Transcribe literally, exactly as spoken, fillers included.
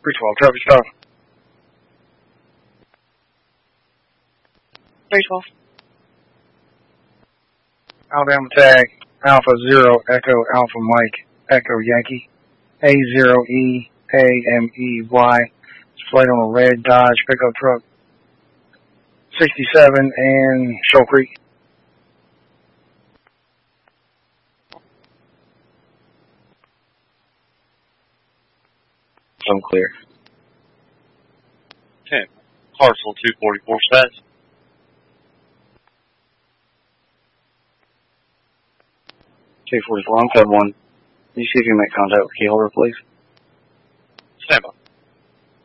three twelve, traffic stop. three twelve. Alabama tag, Alpha Zero, Echo, Alpha Mike, Echo Yankee, A zero E, A M E Y. It's flight on a red Dodge pickup truck, sixty-seven and Shoal Creek. I'm clear. ten. Parcel two forty-four stats. two forty-four, I'm code one. Can you see if you make contact with keyholder, please? Stand by.